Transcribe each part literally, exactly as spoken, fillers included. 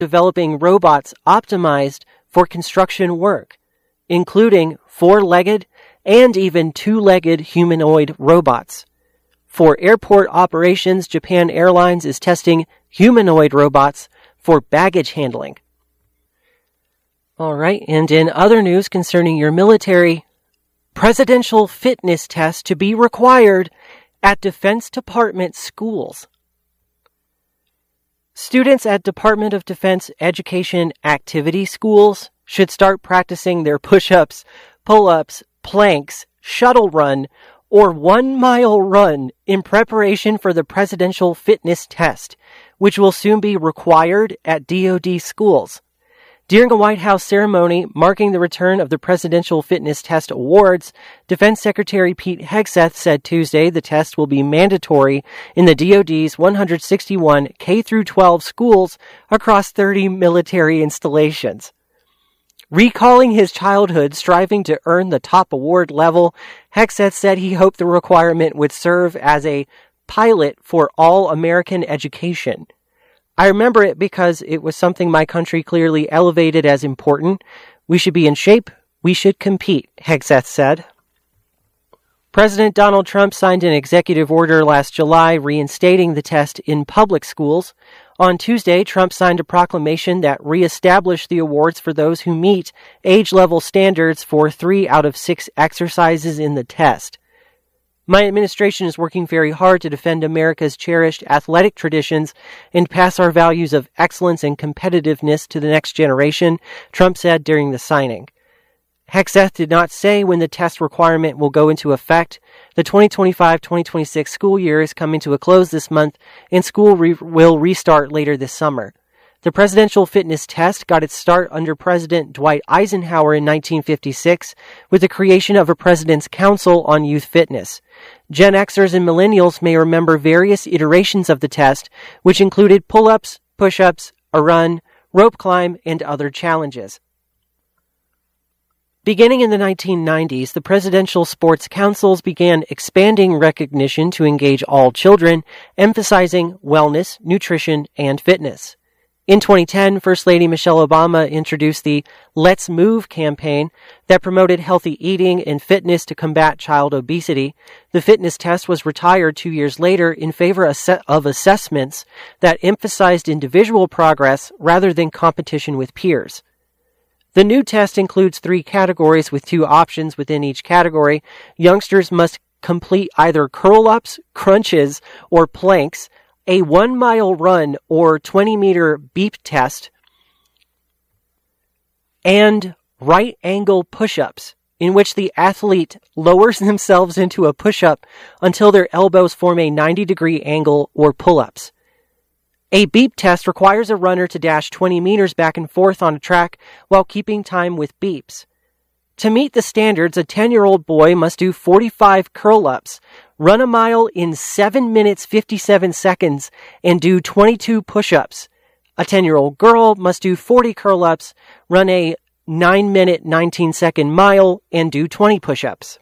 developing robots optimized for construction work, including four-legged and even two-legged humanoid robots. For airport operations, Japan Airlines is testing humanoid robots for baggage handling. All right, and in other news concerning your military, presidential fitness test to be required at Defense Department schools. Students at Department of Defense Education Activity schools should start practicing their push-ups, pull-ups, planks, shuttle run, or one-mile run in preparation for the presidential fitness test, which will soon be required at D O D schools. During a White House ceremony marking the return of the Presidential Fitness Test Awards, Defense Secretary Pete Hegseth said Tuesday the test will be mandatory in the D O D's one hundred sixty-one K through twelve schools across thirty military installations. Recalling his childhood striving to earn the top award level, Hegseth said he hoped the requirement would serve as a pilot for all American education. I remember it because it was something my country clearly elevated as important. We should be in shape. We should compete, Hegseth said. President Donald Trump signed an executive order last July reinstating the test in public schools. On Tuesday, Trump signed a proclamation that reestablished the awards for those who meet age-level standards for three out of six exercises in the test. My administration is working very hard to defend America's cherished athletic traditions and pass our values of excellence and competitiveness to the next generation, Trump said during the signing. Hegseth did not say when the test requirement will go into effect. The twenty twenty-five twenty twenty-six school year is coming to a close this month, and school re- will restart later this summer. The presidential fitness test got its start under President Dwight Eisenhower in nineteen fifty-six with the creation of a President's Council on Youth Fitness. Gen Xers and millennials may remember various iterations of the test, which included pull-ups, push-ups, a run, rope climb, and other challenges. Beginning in the nineteen nineties, the Presidential Sports Councils began expanding recognition to engage all children, emphasizing wellness, nutrition, and fitness. In twenty ten, First Lady Michelle Obama introduced the Let's Move campaign that promoted healthy eating and fitness to combat child obesity. The fitness test was retired two years later in favor of assessments that emphasized individual progress rather than competition with peers. The new test includes three categories with two options within each category. Youngsters must complete either curl-ups, crunches, or planks, a one-mile run or twenty-meter beep test, and right-angle push-ups, in which the athlete lowers themselves into a push-up until their elbows form a ninety-degree angle, or pull-ups. A beep test requires a runner to dash twenty meters back and forth on a track while keeping time with beeps. To meet the standards, a ten-year-old boy must do forty-five curl-ups, run a mile in seven minutes fifty-seven seconds, and do twenty-two push-ups. A ten-year-old girl must do forty curl-ups, run a nine minute nineteen second mile, and do twenty push-ups.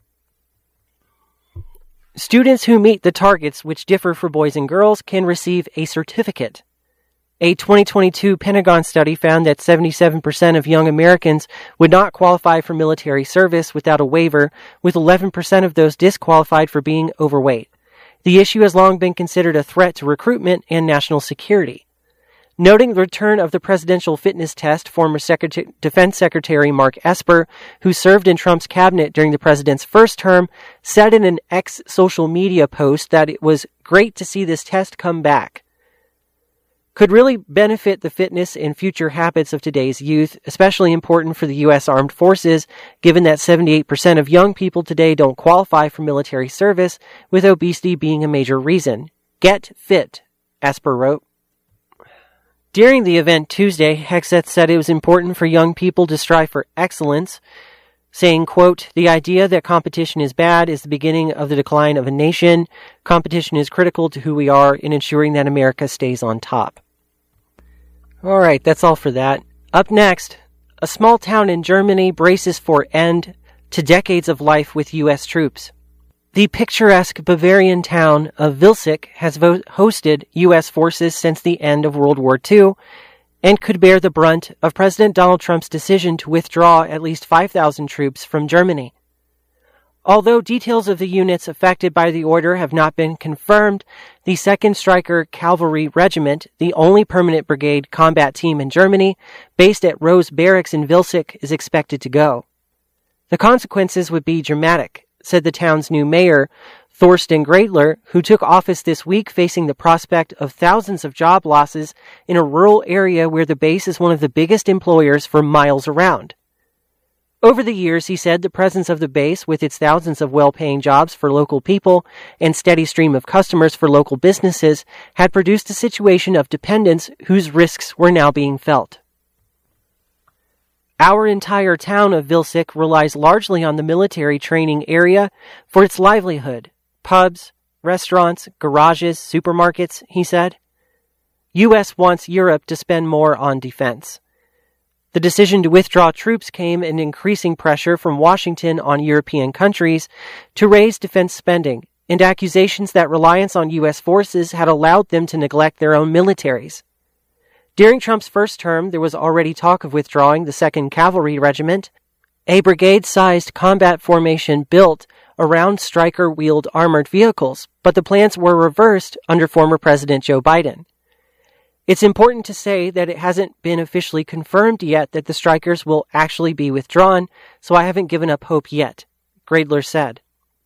Students who meet the targets, which differ for boys and girls, can receive a certificate. A twenty twenty-two Pentagon study found that seventy-seven percent of young Americans would not qualify for military service without a waiver, with eleven percent of those disqualified for being overweight. The issue has long been considered a threat to recruitment and national security. Noting the return of the presidential fitness test, former Secretary, Defense Secretary Mark Esper, who served in Trump's cabinet during the president's first term, said in an ex-social media post that it was great to see this test come back. Could really benefit the fitness and future habits of today's youth, especially important for the U S Armed Forces, given that seventy-eight percent of young people today don't qualify for military service, with obesity being a major reason. Get fit, Esper wrote. During the event Tuesday, Hegseth said it was important for young people to strive for excellence, saying, quote, "The idea that competition is bad is the beginning of the decline of a nation. Competition is critical to who we are in ensuring that America stays on top." All right, that's all for that. Up next, a small town in Germany braces for end to decades of life with U S troops. The picturesque Bavarian town of Vilsik has vo- hosted U S forces since the end of World War Two, and could bear the brunt of President Donald Trump's decision to withdraw at least five thousand troops from Germany. Although details of the units affected by the order have not been confirmed, the second Stryker Cavalry Regiment, the only permanent brigade combat team in Germany, based at Rose Barracks in Vilseck, is expected to go. The consequences would be dramatic, said the town's new mayor, Thorsten Gradler, who took office this week facing the prospect of thousands of job losses in a rural area where the base is one of the biggest employers for miles around. Over the years, he said, the presence of the base, with its thousands of well-paying jobs for local people and steady stream of customers for local businesses, had produced a situation of dependence whose risks were now being felt. Our entire town of Vilseck relies largely on the military training area for its livelihood. Pubs, restaurants, garages, supermarkets, he said. U S wants Europe to spend more on defense. The decision to withdraw troops came in increasing pressure from Washington on European countries to raise defense spending, and accusations that reliance on U S forces had allowed them to neglect their own militaries. During Trump's first term, there was already talk of withdrawing the second Cavalry Regiment, a brigade-sized combat formation built around Stryker-wheeled armored vehicles, but the plans were reversed under former President Joe Biden. It's important to say that it hasn't been officially confirmed yet that the Strykers will actually be withdrawn, so I haven't given up hope yet, Gradler said.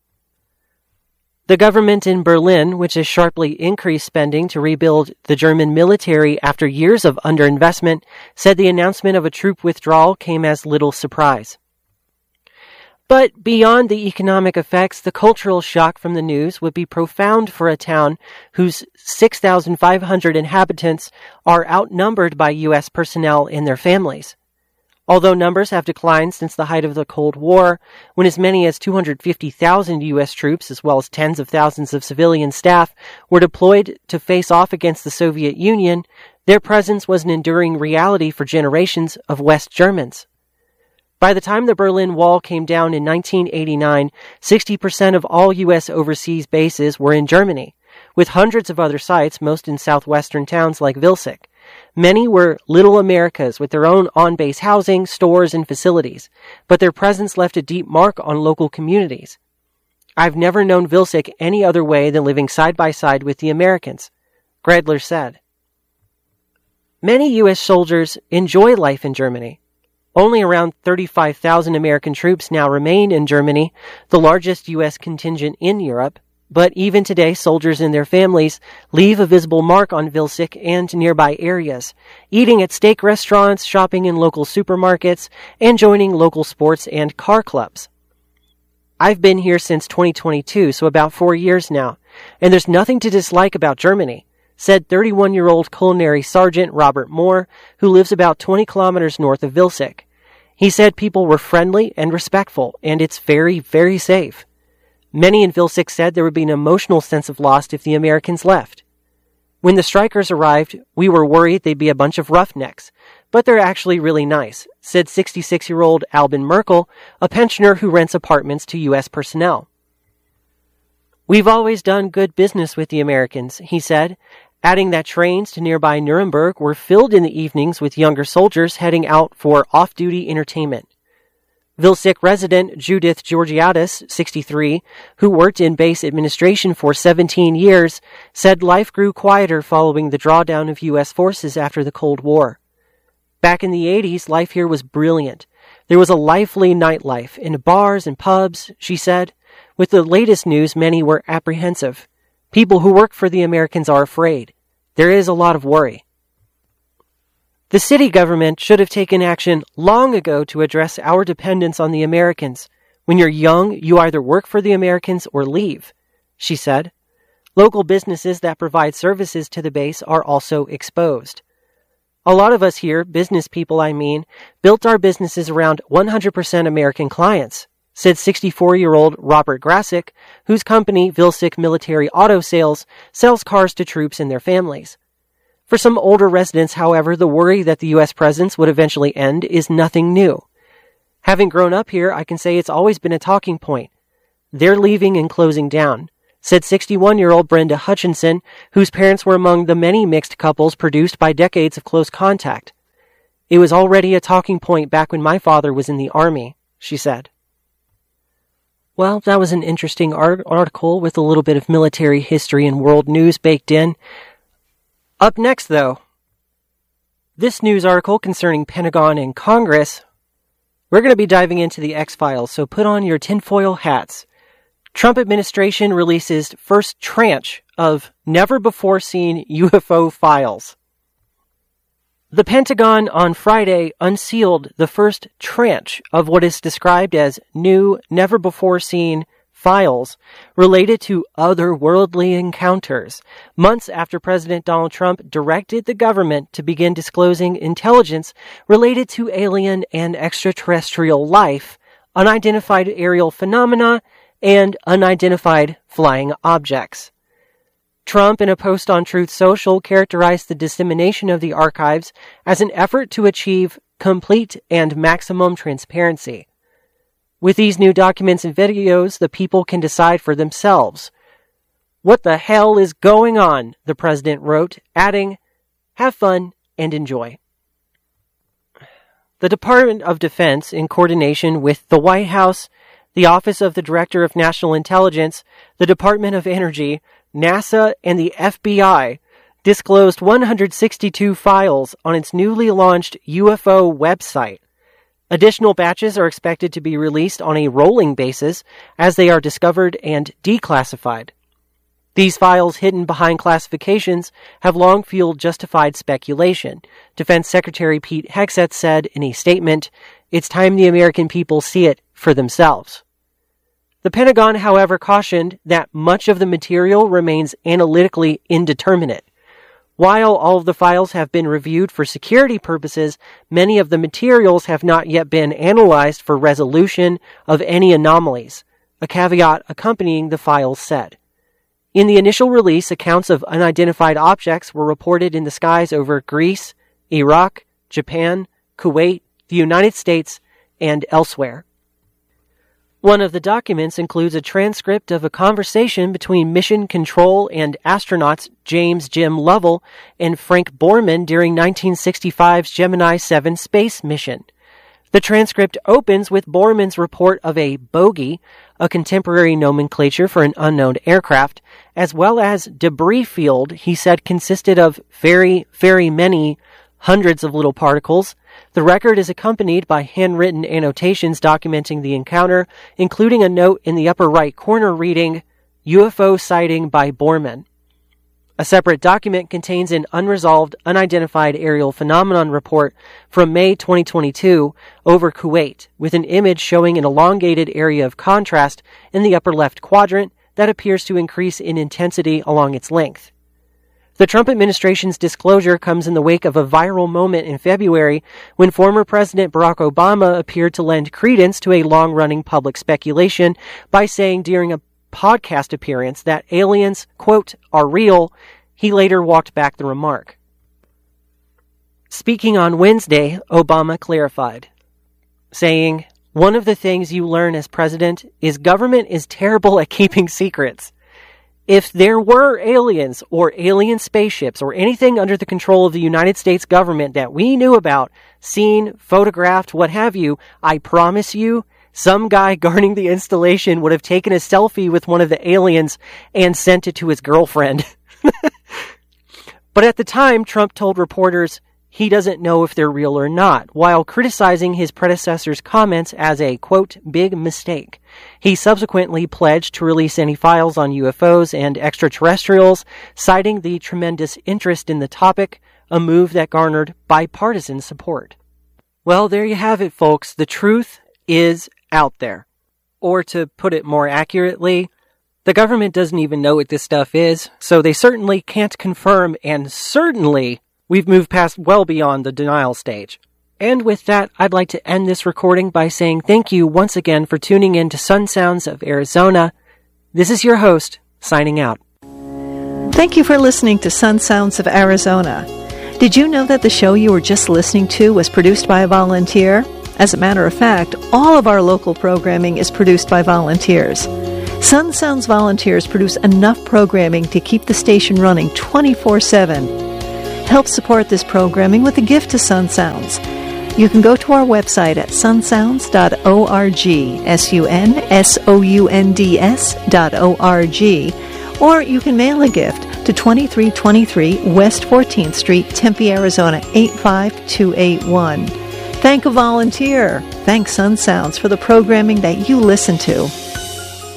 The government in Berlin, which has sharply increased spending to rebuild the German military after years of underinvestment, said the announcement of a troop withdrawal came as little surprise. But beyond the economic effects, the cultural shock from the news would be profound for a town whose six thousand five hundred inhabitants are outnumbered by U S personnel and their families. Although numbers have declined since the height of the Cold War, when as many as two hundred fifty thousand U S troops, as well as tens of thousands of civilian staff, were deployed to face off against the Soviet Union, their presence was an enduring reality for generations of West Germans. By the time the Berlin Wall came down in nineteen eighty-nine, sixty percent of all U S overseas bases were in Germany, with hundreds of other sites, most in southwestern towns like Vilseck. Many were little Americas with their own on-base housing, stores, and facilities, but their presence left a deep mark on local communities. I've never known Vilseck any other way than living side by side with the Americans, Gradler said. Many U S soldiers enjoy life in Germany. Only around thirty-five thousand American troops now remain in Germany, the largest U S contingent in Europe, but even today soldiers and their families leave a visible mark on Vilseck and nearby areas, eating at steak restaurants, shopping in local supermarkets, and joining local sports and car clubs. I've been here since twenty twenty-two, so about four years now, and there's nothing to dislike about Germany, said thirty-one-year-old culinary sergeant Robert Moore, who lives about twenty kilometers north of Vilseck. He said people were friendly and respectful, and it's very, very safe. Many in Vilseck said there would be an emotional sense of loss if the Americans left. When the Strykers arrived, we were worried they'd be a bunch of roughnecks, but they're actually really nice, said sixty-six-year-old Albin Merkel, a pensioner who rents apartments to U S personnel. We've always done good business with the Americans, he said, adding that trains to nearby Nuremberg were filled in the evenings with younger soldiers heading out for off-duty entertainment. Vilseck resident Judith Georgiadis, sixty-three, who worked in base administration for seventeen years, said life grew quieter following the drawdown of U S forces after the Cold War. Back in the eighties, life here was brilliant. There was a lively nightlife in bars and pubs, she said. With the latest news, many were apprehensive. People who work for the Americans are afraid. There is a lot of worry. The city government should have taken action long ago to address our dependence on the Americans. When you're young, you either work for the Americans or leave, she said. Local businesses that provide services to the base are also exposed. A lot of us here, business people I mean, built our businesses around one hundred percent American clients, said sixty-four-year-old Robert Grasick, whose company, Vilseck Military Auto Sales, sells cars to troops and their families. For some older residents, however, the worry that the U S presence would eventually end is nothing new. Having grown up here, I can say it's always been a talking point. They're leaving and closing down. said sixty-one-year-old Brenda Hutchinson, whose parents were among the many mixed couples produced by decades of close contact. It was already a talking point back when my father was in the Army, she said. Well, that was an interesting art- article with a little bit of military history and world news baked in. Up next, though, this news article concerning Pentagon and Congress, we're going to be diving into the X-Files, so put on your tinfoil hats. Trump administration releases first tranche of never-before-seen U F O files. The Pentagon on Friday unsealed the first tranche of what is described as new, never-before-seen files related to otherworldly encounters, months after President Donald Trump directed the government to begin disclosing intelligence related to alien and extraterrestrial life, unidentified aerial phenomena, and unidentified flying objects. Trump, in a post on Truth Social, characterized the dissemination of the archives as an effort to achieve complete and maximum transparency. With these new documents and videos, the people can decide for themselves. What the hell is going on? The president wrote, adding, have fun and enjoy. The Department of Defense, in coordination with the White House, the Office of the Director of National Intelligence, the Department of Energy, NASA, and the F B I, disclosed one hundred sixty-two files on its newly launched U F O website. Additional batches are expected to be released on a rolling basis as they are discovered and declassified. These files, hidden behind classifications, have long fueled justified speculation. Defense Secretary Pete Hegseth said in a statement, "It's time the American people see it for themselves." The Pentagon, however, cautioned that much of the material remains analytically indeterminate. While all of the files have been reviewed for security purposes, many of the materials have not yet been analyzed for resolution of any anomalies, a caveat accompanying the files said. In the initial release, accounts of unidentified objects were reported in the skies over Greece, Iraq, Japan, Kuwait, the United States, and elsewhere. One of the documents includes a transcript of a conversation between Mission Control and astronauts James Jim Lovell and Frank Borman during nineteen sixty-five's Gemini seven space mission. The transcript opens with Borman's report of a bogey, a contemporary nomenclature for an unknown aircraft, as well as debris field he said consisted of very, very many hundreds of little particles. The record is accompanied by handwritten annotations documenting the encounter, including a note in the upper right corner reading, U F O sighting by Borman. A separate document contains an unresolved, unidentified aerial phenomenon report from May twenty twenty-two over Kuwait, with an image showing an elongated area of contrast in the upper left quadrant that appears to increase in intensity along its length. The Trump administration's disclosure comes in the wake of a viral moment in February when former President Barack Obama appeared to lend credence to a long-running public speculation by saying during a podcast appearance that aliens, quote, are real. He later walked back the remark. Speaking on Wednesday, Obama clarified, saying, "One of the things you learn as president is government is terrible at keeping secrets. If there were aliens or alien spaceships or anything under the control of the United States government that we knew about, seen, photographed, what have you, I promise you, some guy guarding the installation would have taken a selfie with one of the aliens and sent it to his girlfriend." But at the time, Trump told reporters he doesn't know if they're real or not, while criticizing his predecessor's comments as a, quote, big mistake. He subsequently pledged to release any files on U F Os and extraterrestrials, citing the tremendous interest in the topic, a move that garnered bipartisan support. Well, there you have it, folks. The truth is out there. Or to put it more accurately, the government doesn't even know what this stuff is, so they certainly can't confirm, and certainly we've moved past well beyond the denial stage. And with that, I'd like to end this recording by saying thank you once again for tuning in to Sun Sounds of Arizona. This is your host, signing out. Thank you for listening to Sun Sounds of Arizona. Did you know that the show you were just listening to was produced by a volunteer? As a matter of fact, all of our local programming is produced by volunteers. Sun Sounds volunteers produce enough programming to keep the station running twenty-four seven. Help support this programming with a gift to Sun Sounds. You can go to our website at sun sounds dot org, S U N S O U N D S dot O R G, or you can mail a gift to twenty-three twenty-three West fourteenth Street, Tempe, Arizona, eight five two eight one. Thank a volunteer. Thank Sun Sounds for the programming that you listen to.